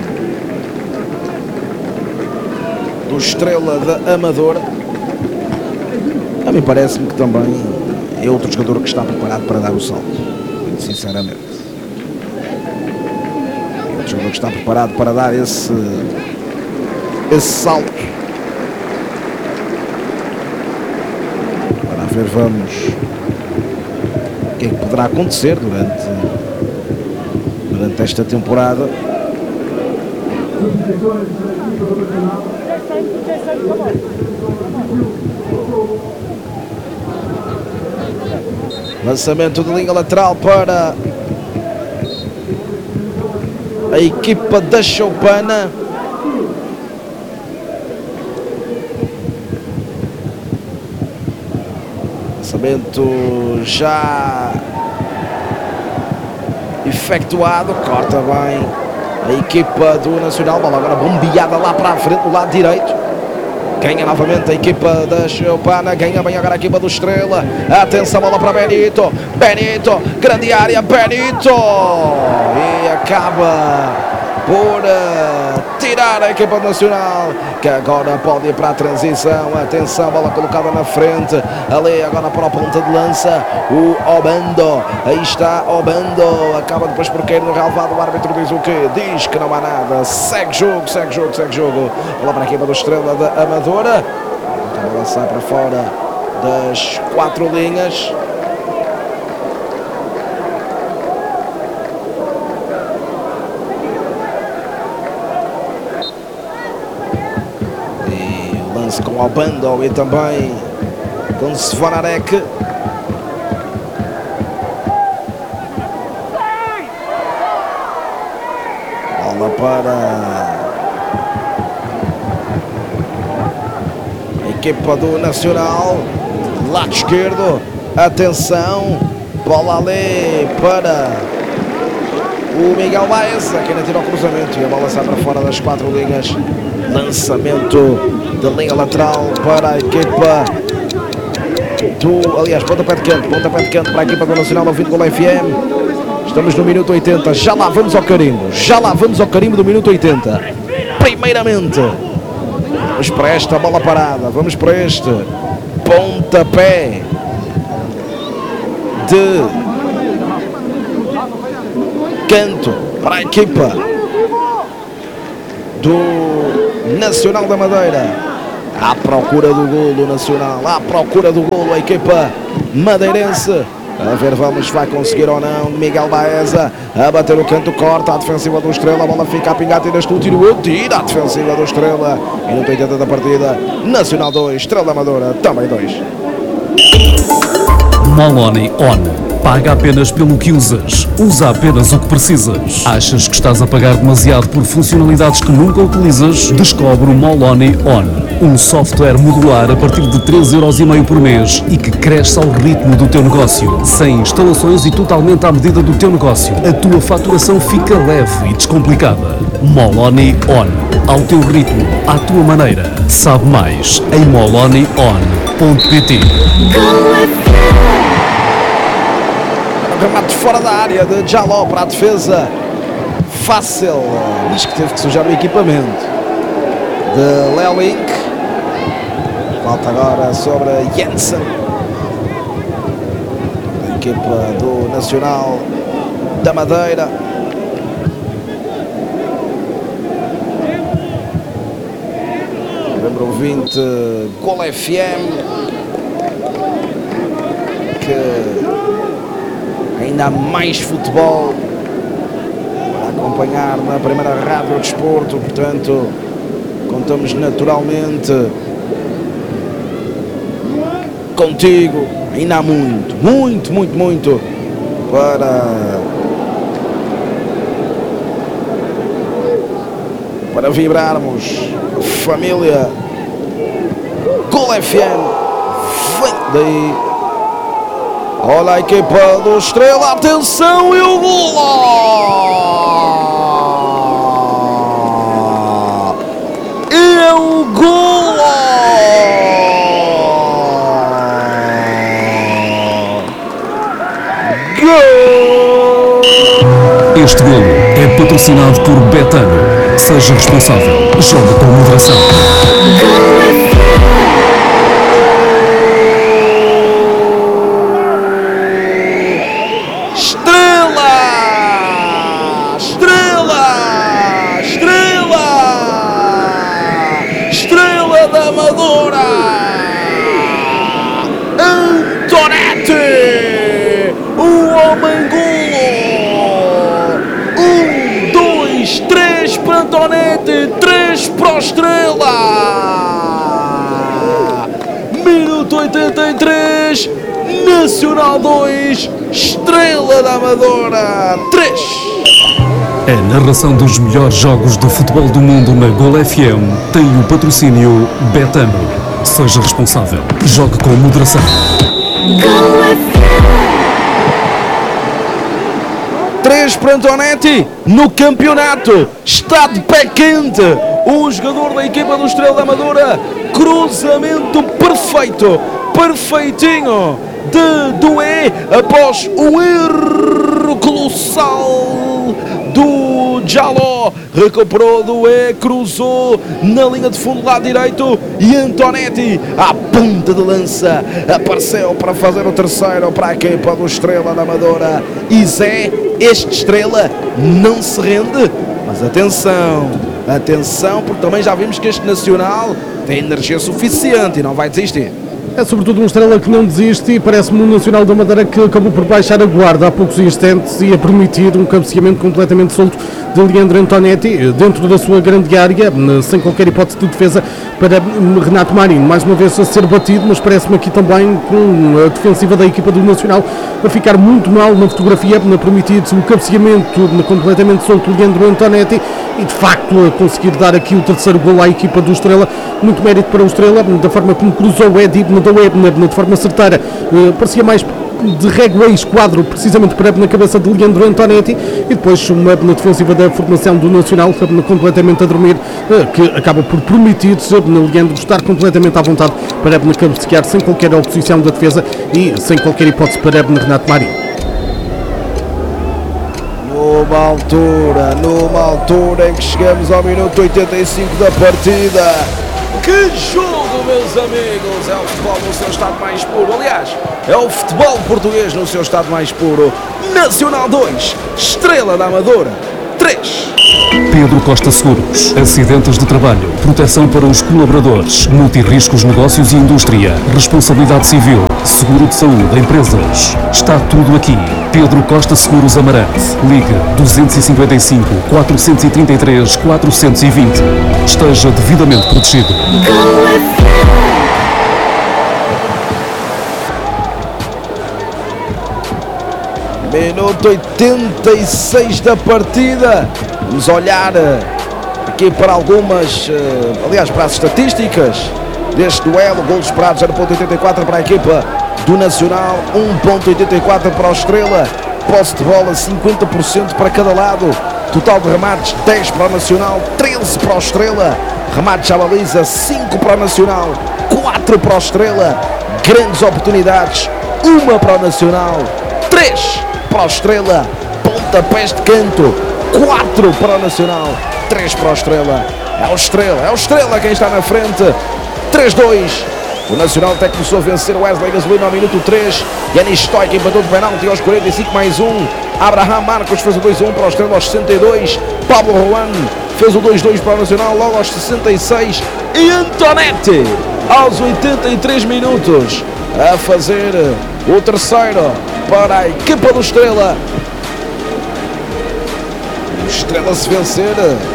do Estrela da Amadora. A mim parece-me que também é outro jogador que está preparado para dar o salto, muito sinceramente. É outro jogador que está preparado para dar esse, esse salto. Para ver, vamos, o que é que poderá acontecer durante durante esta temporada. Lançamento de linha lateral para a equipa da Choupana. Lançamento já efetuado, corta bem a equipa do Nacional. Bola agora bombeada lá para a frente, do lado direito. Ganha novamente a equipa da Choupana. Ganha bem agora a equipa do Estrela. Atenção, bola para Benito. Benito, grande área, Benito. E acaba por uh, tirar a equipa nacional, que agora pode ir para a transição. Atenção, bola colocada na frente. Ali agora para a ponta de lança o Obando. Aí está Obando. Acaba depois por cair no relvado. O árbitro diz o quê? Diz que não há nada. Segue jogo, segue jogo, segue jogo. Bola para a equipa do Estrela da Amadora. Então ela sai para fora das quatro linhas. Com o Obando e também com Zvonarek. Bola para a equipa do Nacional, lado esquerdo. Atenção, bola ali para o Miguel Baez, aqui ainda tira o cruzamento e a bola sai para fora das quatro linhas. Lançamento da linha lateral para a equipa do, aliás, pontapé de canto, pontapé de canto para a equipa do Nacional ao vinte Gol F M. Estamos no minuto oitenta, já lá vamos ao carimbo, já lá vamos ao carimbo do minuto oitenta. Primeiramente, vamos para esta bola parada, vamos para este pontapé de canto para a equipa do Nacional da Madeira. À procura do golo do Nacional, à procura do golo a equipa madeirense. A ver, vamos, vai conseguir ou não. Miguel Baeza a bater o canto, corta a defensiva do Estrela. A bola fica a pingar, tira este último, tira a defensiva do Estrela. Minuto oitenta da partida. Nacional dois, Estrela da Amadora também dois. Moloni On. Paga apenas pelo que usas. Usa apenas o que precisas. Achas que estás a pagar demasiado por funcionalidades que nunca utilizas? Descobre o Moloni On. Um software modular a partir de três euros e meio por mês e que cresce ao ritmo do teu negócio. Sem instalações e totalmente à medida do teu negócio. A tua faturação fica leve e descomplicada. Moloni On. Ao teu ritmo, à tua maneira. Sabe mais em moloni on ponto pt. Remate fora da área de Jaló para a defesa. Fácil. Diz que teve que sujar o equipamento de Lelink. Falta agora sobre Jensen. A equipa do Nacional da Madeira. Número vinte, Gol F M. Que ainda há mais futebol para acompanhar na primeira rádio de desporto, portanto contamos naturalmente contigo. Ainda há muito, muito, muito, muito para para vibrarmos. Família Gol F M vem daí. Olha a equipa do Estrela, atenção e o golo! E o golo! Gol! Este golo é patrocinado por Betano. Seja responsável. Joga com moderação. três para o Estrela. Minuto oitenta e três. Nacional dois, Estrela da Amadora três. A narração dos melhores jogos de futebol do mundo na Gol F M tem o patrocínio Betano. Seja responsável. Jogue com moderação. três para Antonetti no campeonato. Está de pé quente o jogador da equipa do Estrela da Amadora. Cruzamento perfeito, perfeitinho de Doué após o erro colossal do Jaló. Recuperou Doué, cruzou na linha de fundo lado direito e Antonetti à ponta de lança apareceu para fazer o terceiro para a equipa do Estrela da Amadora. E Zé, este Estrela não se rende, mas atenção, atenção, porque também já vimos que este Nacional tem energia suficiente e não vai desistir. É sobretudo um Estrela que não desiste e parece-me um Nacional da Madeira que acabou por baixar a guarda há poucos instantes e a permitir um cabeceamento completamente solto de Leandro Antonetti dentro da sua grande área, sem qualquer hipótese de defesa para Renato Marinho, mais uma vez a ser batido, mas parece-me aqui também com a defensiva da equipa do Nacional a ficar muito mal na fotografia, a permitir o cabeceamento completamente solto de Leandro Antonetti e de facto a conseguir dar aqui o terceiro gol à equipa do Estrela. Muito mérito para o Estrela, da forma como cruzou o Edi de forma certeira, parecia mais de Regueis, quadro precisamente para na cabeça de Leandro Antonetti, e depois uma na defensiva da formação do Nacional, completamente a dormir, que acaba por permitir Leandro estar completamente à vontade para cabecear sem qualquer oposição da defesa e sem qualquer hipótese para Renato Marinho. Numa altura, numa altura em que chegamos ao minuto oitenta e cinco da partida. Que jogo, meus amigos! É o futebol no seu estado mais puro. Aliás, é o futebol português no seu estado mais puro. Nacional dois, Estrela da Amadora três. Pedro Costa Seguros. Acidentes de trabalho, proteção para os colaboradores, multirriscos negócios e indústria, responsabilidade civil, seguro de saúde, empresas. Está tudo aqui. Pedro Costa Seguros Amarante. Liga dois cinco cinco, quatro três três, quatro dois zero. Esteja devidamente protegido. Minuto oitenta e seis da partida. Vamos olhar aqui para algumas, aliás, para as estatísticas deste duelo. Golos esperados zero vírgula oitenta e quatro para a equipa do Nacional, um vírgula oitenta e quatro para o Estrela. Posse de bola cinquenta por cento para cada lado. Total de remates dez para o Nacional, treze para o Estrela. Remates à baliza cinco para o Nacional, quatro para o Estrela. Grandes oportunidades, uma para o Nacional, três para o Estrela. Pontapés de canto, quatro para o Nacional, três para o Estrela. É o Estrela, é o Estrela quem está na frente. três dois. O Nacional até começou a vencer o Wesley Gasolina ao minuto três. Yanis Stoic empatou de penalti aos quarenta e cinco mais um. Abraham Marcos fez o dois a um para o Estrela aos sessenta e dois. Pablo Juan fez o dois dois para o Nacional logo aos sessenta e seis. E Antonetti aos oitenta e três minutos a fazer o terceiro para a equipa do Estrela. O Estrela se vencer,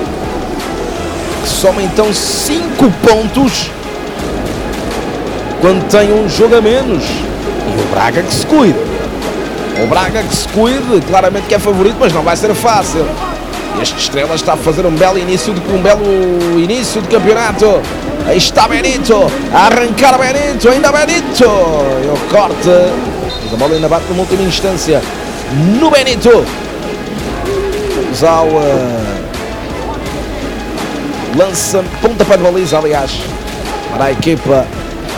soma então cinco pontos quando tem um jogo a menos. E o Braga que se cuide. O Braga que se cuide, claramente que é favorito, mas não vai ser fácil. Este Estrela está a fazer um belo início de, um belo início de campeonato. Aí está Benito, a arrancar Benito, ainda Benito. E o corte, mas a bola ainda bate numa última instância no Benito. Vamos ao uh, lança, pontapé de baliza, aliás, para a equipa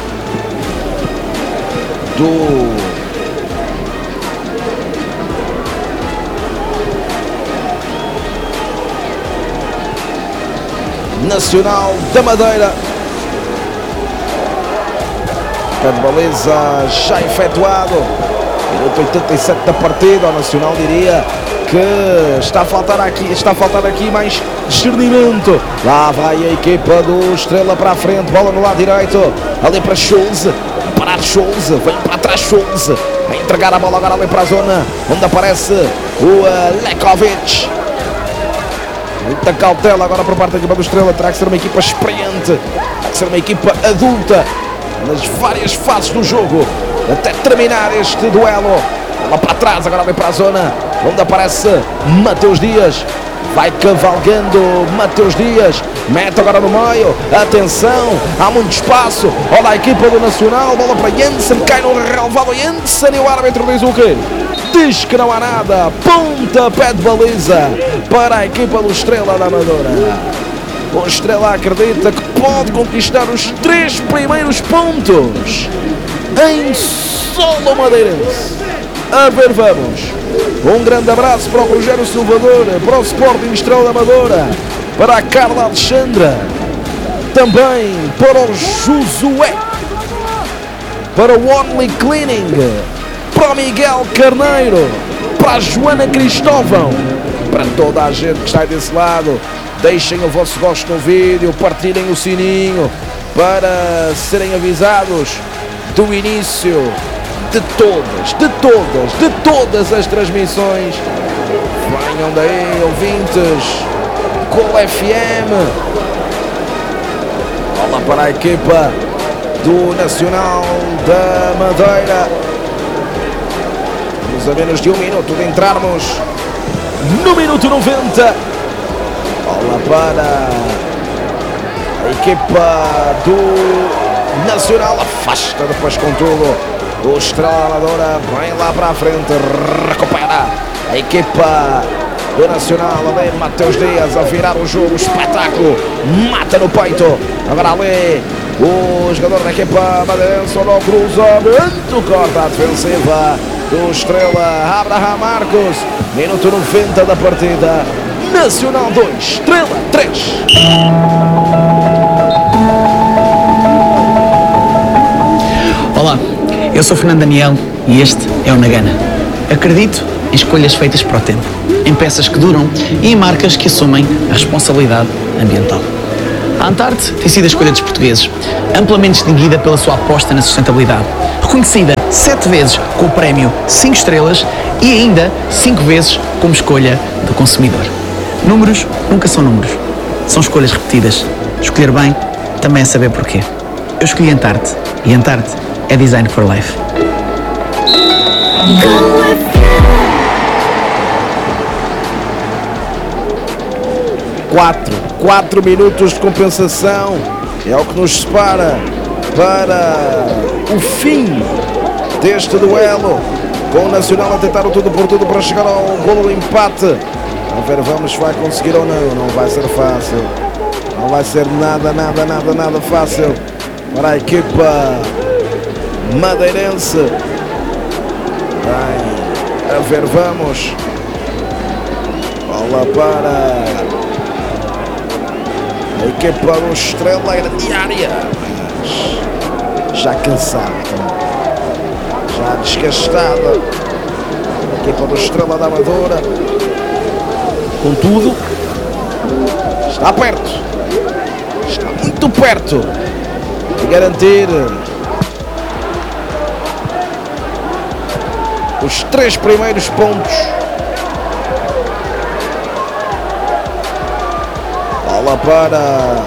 do Nacional da Madeira. Pé de baliza já efetuado. Minuto oitenta e sete da partida. O Nacional diria que está a faltar aqui, está a faltar aqui mais discernimento. Lá vai a equipa do Estrela para a frente. Bola no lado direito. Ali para Schulze. Parar Schulze. Vem para trás Schulze. A entregar a bola agora ali para a zona onde aparece o uh, Lekovic. Muita cautela agora por parte da equipa do Estrela. Terá que ser uma equipa experiente, terá que ser uma equipa adulta nas várias fases do jogo até terminar este duelo. Lá para trás, agora vem para a zona onde aparece Mateus Dias. Vai cavalgando Mateus Dias, mete agora no meio, atenção, há muito espaço. Olha a equipa do Nacional, bola para Jensen, cai no relvado Jensen e o árbitro diz o quê? Diz que não há nada. Pontapé de baliza para a equipa do Estrela da Amadora. O Estrela acredita que pode conquistar os três primeiros pontos em solo madeirense. A ver, vamos. Um grande abraço para o Rogério Salvador, para o Sporting Estrela da Amadora, para a Carla Alexandra, também para o Josué, para o Only Cleaning, para o Miguel Carneiro, para a Joana Cristóvão, para toda a gente que está desse lado. Deixem o vosso gosto no vídeo, partilhem o sininho para serem avisados do início de todas, de todas, de todas as transmissões. Venham daí, ouvintes, Gol F M. Bola para a equipa do Nacional da Madeira. Estamos a menos de um minuto de entrarmos no minuto noventa. Bola para a equipa do Nacional. Afasta depois com tudo O Estrela da Amadora vem lá para a frente, recupera a equipa do Nacional. Ali Mateus Dias a virar o jogo, espetáculo, mata no peito. Agora ali o jogador da equipa madeirense no cruzamento, corta a defensiva do Estrela. Abraham Marcos, minuto noventa da partida. Nacional dois, Estrela três. Olá, eu sou Fernando Daniel e este é o Nagana. Acredito em escolhas feitas para o tempo, em peças que duram e em marcas que assumem a responsabilidade ambiental. A Antarte tem sido a escolha dos portugueses, amplamente distinguida pela sua aposta na sustentabilidade, reconhecida sete vezes com o prémio cinco estrelas e ainda cinco vezes como escolha do consumidor. Números nunca são números, são escolhas repetidas. Escolher bem também é saber porquê. Eu escolhi Antarte e Antarte é Design for Life. Quatro, quatro minutos de compensação é o que nos separa para o fim deste duelo, com o Nacional a tentar o tudo por tudo para chegar ao golo do empate. A ver, vamos, vai conseguir ou não? Não vai ser fácil, não vai ser nada, nada, nada, nada fácil para a equipa madeirense. Vai, a ver, vamos, bola para a equipa do Estrela, era diária, mas já cansada, já desgastada. A equipa do Estrela da Amadora, contudo, está perto, está muito perto de garantir os três primeiros pontos. Bola para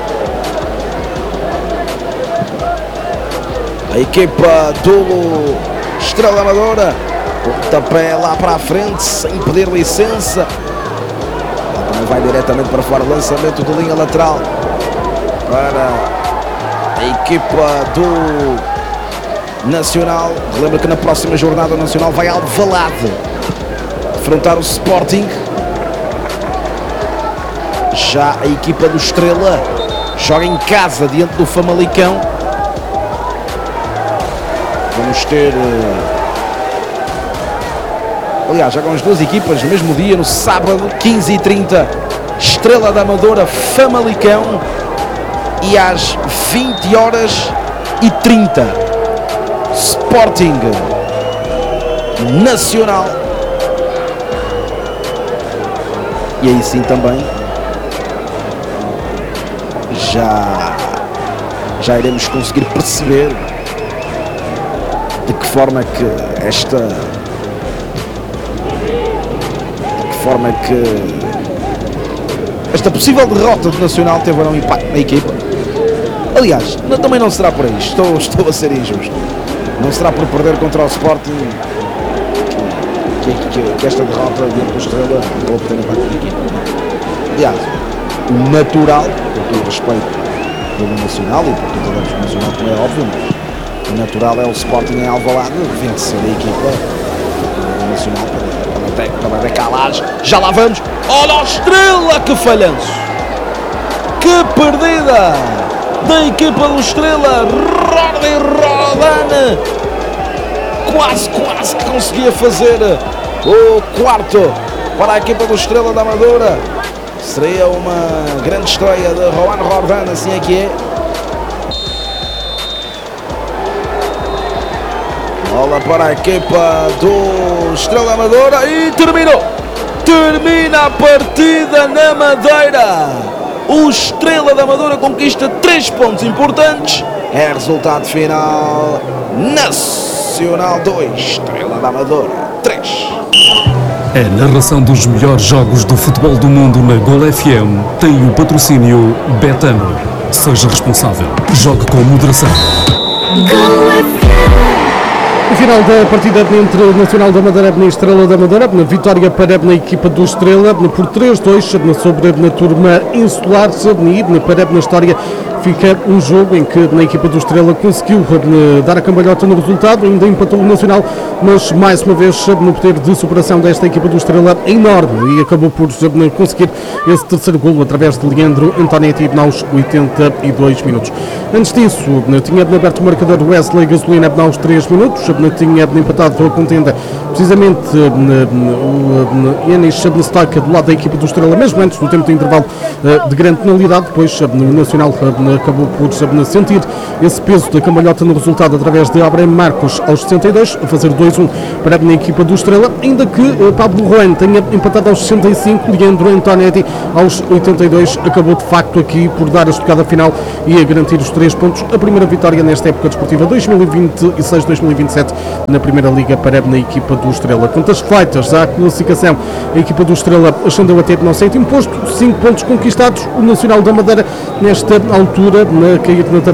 a equipa do Estrela Amadora. Pontapé lá para a frente, sem pedir licença. Ela vai diretamente para fora. Lançamento de linha lateral para a equipa do Nacional. Lembra que na próxima jornada o Nacional vai ao Alvalade enfrentar o Sporting. Já a equipa do Estrela joga em casa diante do Famalicão. Vamos ter, aliás, jogam as duas equipas no mesmo dia, no sábado, quinze e trinta, Estrela da Amadora, Famalicão, e às vinte horas e trinta, Sporting Nacional. E aí sim também já, já iremos conseguir perceber de que forma que esta de que forma que esta possível derrota do Nacional teve um impacto na equipa. Aliás, não, também não será por aí, estou, estou a ser injusto, não será por perder contra o Sporting que, que, que esta derrota diante do Estrela vou ter impacto na equipa. Aliás, o natural, com todo o respeito pelo Nacional e por todos os Nacional, como é óbvio, mas o natural é o Sporting em Alvalade vencer a equipa do Nacional pela, pela decalagem. Já lá vamos. Olha o Estrela, que falhanço, que perdida da equipa do Estrela. Rodri Rodan quase, quase que conseguia fazer o quarto para a equipa do Estrela da Amadora. Seria uma grande estreia de Juan Rodan, assim é que é. Bola para a equipa do Estrela Amadora e terminou. Termina a partida na Madeira. O Estrela da Amadora conquista três pontos importantes. É resultado final: Nacional dois, Estrela da Amadora três. A narração dos melhores jogos do futebol do mundo na Gol F M tem o patrocínio Betano. Seja responsável. Jogue com moderação. O final da partida entre o Nacional da Madeira e a Estrela da Madeira, na vitória para a equipa do Estrela por três a dois sobre a turma insular, e para a história fica um jogo em que na equipa do Estrela conseguiu dar a cambalhota no resultado, ainda empatou o Nacional, mas mais uma vez no poder de superação desta equipa do Estrela é enorme e acabou por conseguir esse terceiro golo através de Leandro Antonetti aos oitenta e dois minutos. Antes disso, tinha aberto o marcador Wesley Gasolina aos três minutos, tinha empatado a contenda precisamente o Yanis Stabnestaka do lado da equipa do Estrela, mesmo antes do tempo de intervalo de grande penalidade. Depois o Nacional acabou por sentir esse peso da cambalhota no resultado através de Abraham Marcos aos sessenta e dois, a fazer dois a um para a equipa do Estrela, ainda que Pablo Ruan tenha empatado aos sessenta e cinco, Leandro Antonetti aos oitenta e dois acabou de facto aqui por dar a estocada final e a garantir os três pontos, a primeira vitória nesta época desportiva dois mil e vinte e seis dois mil e vinte e sete na Primeira Liga para a equipa do Estrela. Quanto às feitas à classificação, a equipa do Estrela ascendeu até ao sétimo posto, cinco pontos conquistados, o Nacional da Madeira nesta altura, na cair na